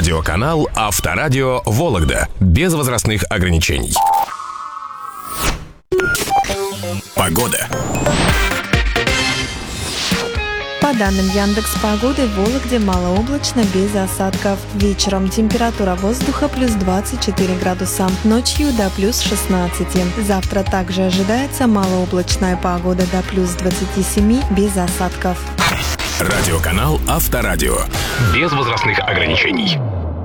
Радиоканал Авторадио Вологда. Без возрастных ограничений. Погода. По данным Яндекс.Погоды, в Вологде малооблачно, без осадков. Вечером температура воздуха плюс 24 градуса, ночью до плюс 16. Завтра также ожидается малооблачная погода до плюс 27, без осадков. Радиоканал Авторадио. Без возрастных ограничений.